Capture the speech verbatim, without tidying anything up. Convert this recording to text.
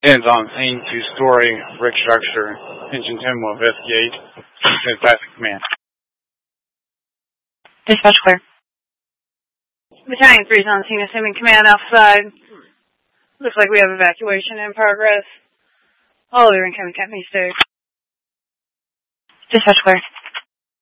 Ends on scene, two-story, brick structure, engine ten will investigate. Dispatch command. Dispatch clear. Battalion three's on scene, assuming command outside. Looks like we have evacuation in progress. All of your incoming company stay. Dispatch clear.